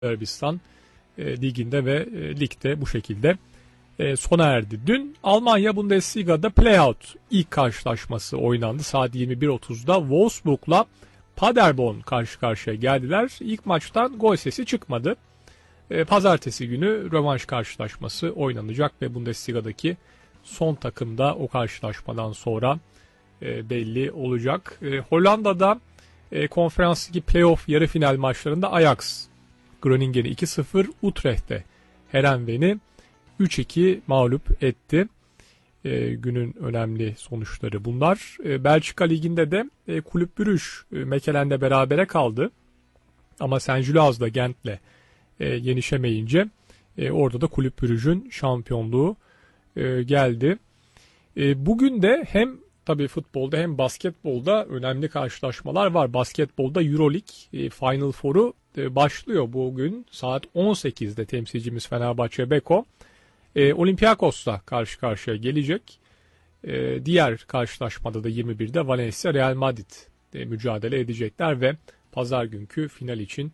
Arabistan liginde ve ligde bu şekilde sona erdi. Dün Almanya Bundesliga'da playout ilk karşılaşması oynandı. Saat 21.30'da Wolfsburg'la Paderborn karşı karşıya geldiler. İlk maçtan gol sesi çıkmadı. Pazartesi günü rövanş karşılaşması oynanacak ve Bundesliga'daki son takım da o karşılaşmadan sonra belli olacak. Hollanda'da Konferans Ligi playoff yarı final maçlarında Ajax Groningen'i 2-0, Utrecht'te Heerenveen'i 3-2 mağlup etti. Günün önemli sonuçları bunlar. Belçika Ligi'nde de Kulüp Brugge Mekelen'de berabere kaldı. Ama Saint-Gilloise da Gent'le yenişemeyince orada da Kulüp Brugge'ün şampiyonluğu geldi. Bugün de hem tabii futbolda hem basketbolda önemli karşılaşmalar var. Basketbolda Euroleague Final Four'u başlıyor bugün saat 18'de temsilcimiz Fenerbahçe Beko Olympiakos'la karşı karşıya gelecek. Diğer karşılaşmada da 21'de Valencia Real Madrid mücadele edecekler ve pazar günkü final için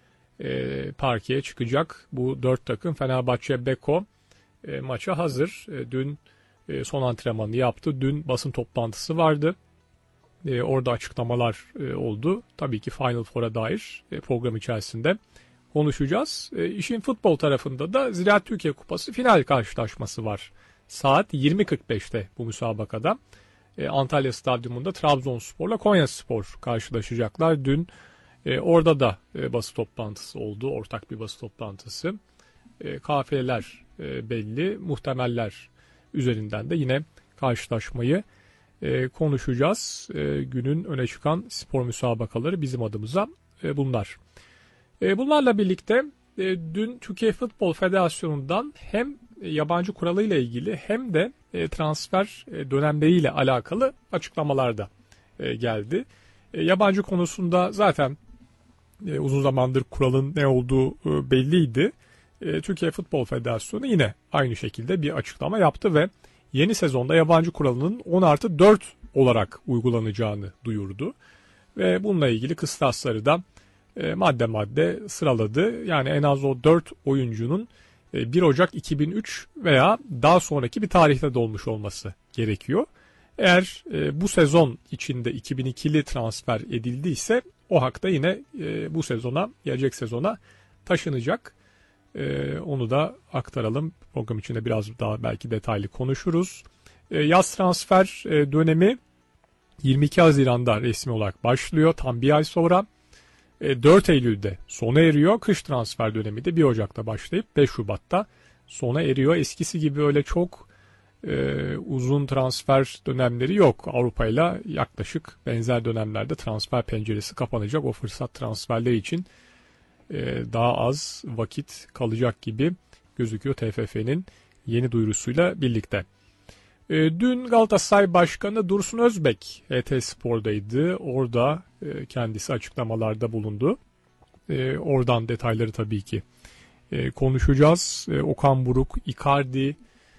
parkeye çıkacak. Bu 4 takım Fenerbahçe Beko maça hazır. Dün son antrenmanını yaptı. Dün basın toplantısı vardı. Orada açıklamalar oldu. Tabii ki Final Four'a dair program içerisinde konuşacağız. İşin futbol tarafında da Ziraat Türkiye Kupası final karşılaşması var. Saat 20.45'te bu müsabakada. Antalya Stadyumunda Trabzonspor'la Konyaspor karşılaşacaklar. Dün orada da basın toplantısı oldu. Ortak bir basın toplantısı. Kafileler belli. Muhtemeller üzerinden de yine karşılaşmayı konuşacağız. Günün öne çıkan spor müsabakaları bizim adımıza bunlar. Bunlarla birlikte dün Türkiye Futbol Federasyonu'ndan hem yabancı kuralıyla ilgili hem de transfer dönemleriyle alakalı açıklamalar da geldi. Yabancı konusunda zaten uzun zamandır kuralın ne olduğu belliydi. Türkiye Futbol Federasyonu yine aynı şekilde bir açıklama yaptı ve yeni sezonda yabancı kuralının 10+4 olarak uygulanacağını duyurdu. Ve bununla ilgili kıstasları da madde madde sıraladı. Yani en az o 4 oyuncunun 1 Ocak 2003 veya daha sonraki bir tarihte dolmuş olması gerekiyor. Eğer bu sezon içinde 2002'li transfer edildiyse o hak da yine bu sezona, gelecek sezona taşınacak. Onu da aktaralım. Program içinde biraz daha belki detaylı konuşuruz. Yaz transfer dönemi 22 Haziran'da resmi olarak başlıyor. Tam bir ay sonra 4 Eylül'de sona eriyor. Kış transfer dönemi de 1 Ocak'ta başlayıp 5 Şubat'ta sona eriyor. Eskisi gibi öyle çok uzun transfer dönemleri yok. Avrupa ile yaklaşık benzer dönemlerde transfer penceresi kapanacak. O fırsat transferleri için daha az vakit kalacak gibi gözüküyor TFF'nin yeni duyurusuyla birlikte. Dün Galatasaray Başkanı Dursun Özbek HT-Spor'daydı. Orada kendisi açıklamalarda bulundu. Oradan detayları tabii ki konuşacağız. Okan Buruk, Icardi,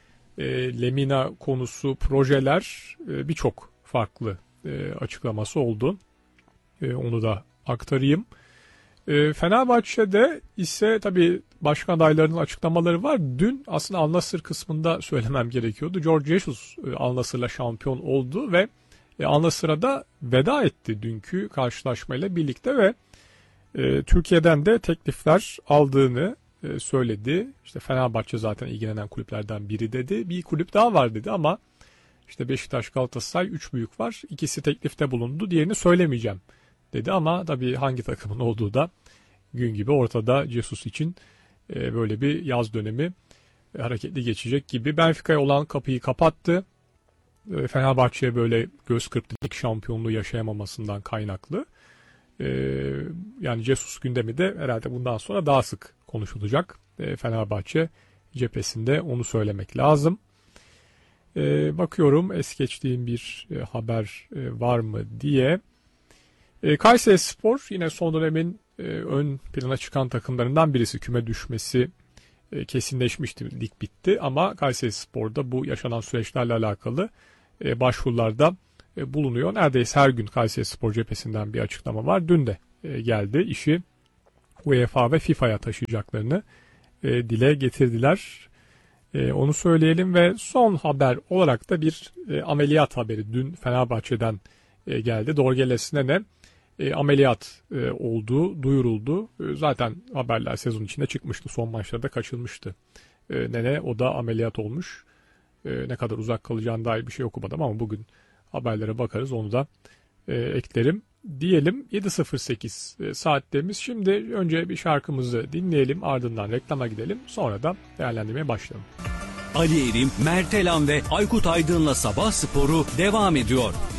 Lemina konusu, projeler birçok farklı açıklaması oldu. Onu da aktarayım. Fenerbahçe'de ise tabii başkan adaylarının açıklamaları var. Dün aslında Al Nassr kısmında söylemem gerekiyordu. Jorge Jesus Al Nassr'la şampiyon oldu ve Al Nassr'a da veda etti dünkü karşılaşmayla birlikte ve Türkiye'den de teklifler aldığını söyledi. İşte Fenerbahçe zaten ilgilenen kulüplerden biri dedi. Bir kulüp daha var dedi ama işte Beşiktaş, Galatasaray 3 büyük var. İkisi teklifte bulundu. Diğerini söylemeyeceğim dedi ama tabii hangi takımın olduğu da gün gibi ortada. Jesus için böyle bir yaz dönemi hareketli geçecek gibi. Benfica'ya olan kapıyı kapattı. Fenerbahçe'ye böyle göz kırptı şampiyonluğu yaşayamamasından kaynaklı. Yani Jesus gündemi de herhalde bundan sonra daha sık konuşulacak. Fenerbahçe cephesinde onu söylemek lazım. Bakıyorum es geçtiğim bir haber var mı diye. Kayserispor yine son dönemin ön plana çıkan takımlarından birisi. Küme düşmesi kesinleşmişti, lig bitti ama Kayserispor'da bu yaşanan süreçlerle alakalı başvurularda bulunuyor. Neredeyse her gün Kayserispor cephesinden bir açıklama var. Dün de geldi. İşi UEFA ve FIFA'ya taşıyacaklarını dile getirdiler. Onu söyleyelim ve son haber olarak da bir ameliyat haberi dün Fenerbahçe'den geldi. Dorgeles Nene ameliyat olduğu duyuruldu. Zaten haberler sezon içinde çıkmıştı. Son maçlarda kaçılmıştı. Nene o da ameliyat olmuş. Ne kadar uzak kalacağına dair bir şey okumadım ama bugün haberlere bakarız. Onu da eklerim. Diyelim 7.08 saatlerimiz. Şimdi önce bir şarkımızı dinleyelim. Ardından reklama gidelim. Sonra da değerlendirmeye başlayalım. Ali Erim, Mert Elan ve Aykut Aydın'la Sabah Sporu devam ediyor.